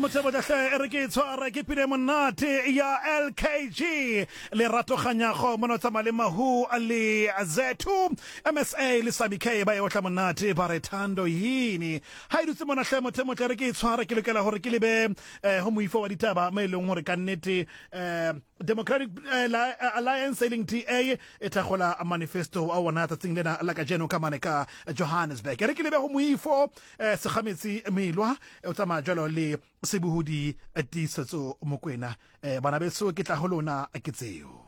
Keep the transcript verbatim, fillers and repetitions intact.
motho ba hle re ke tshwara ke pile monate ya L K G le rato khanyago mono tsa male mahu ali azetu M S A le Sabi K ba yotla monate ba re thando yini ha idutse mona hle motho motho re ke tshwara ke lekela hore ke lebe ho moifo wa ditaba mo eleng hore ka nnete Democratic Alliance Sailing T A etagola a manifesto a wona tsatsing lena la ka jeno ka maneka Johannesburg re ke lebe ho moifo se khametsi melwa o tsama jalo le sebuhudi atisetso mokwena bana beso ke tla holona ke tseo